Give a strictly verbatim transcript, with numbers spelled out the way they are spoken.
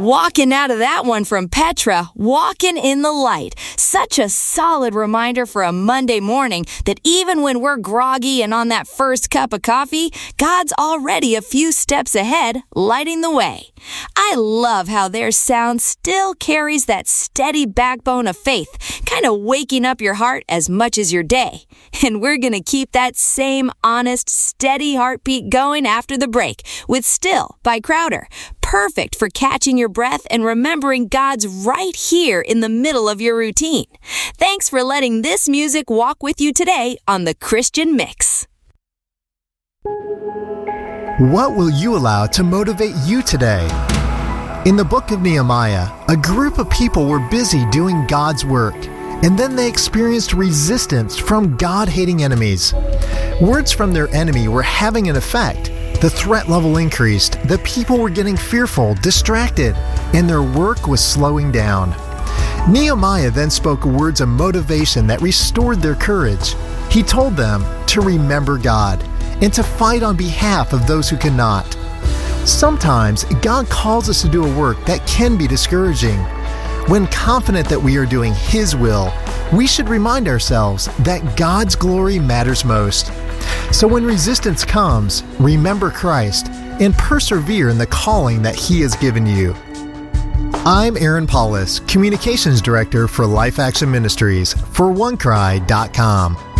Walking out of that one from Petra, walking in the light. Such a solid reminder for a Monday morning that even when we're groggy and on that first cup of coffee, God's already a few steps ahead, lighting the way. I love how their sound still carries that steady backbone of faith, kind of waking up your heart as much as your day. And we're going to keep that same honest, steady heartbeat going after the break with Still by Crowder. Perfect for catching your breath and remembering God's right here in the middle of your routine. Thanks for letting this music walk with you today on The Christian Mix. What will you allow to motivate you today? In the book of Nehemiah, a group of people were busy doing God's work, and then they experienced resistance from God-hating enemies. Words from their enemy were having an effect. The threat level increased, the people were getting fearful, distracted, and their work was slowing down. Nehemiah then spoke words of motivation that restored their courage. He told them to remember God and to fight on behalf of those who cannot. Sometimes God calls us to do a work that can be discouraging. When confident that we are doing His will, we should remind ourselves that God's glory matters most. So when resistance comes, remember Christ and persevere in the calling that He has given you. I'm Aaron Paulus, Communications Director for Life Action Ministries for one cry dot com.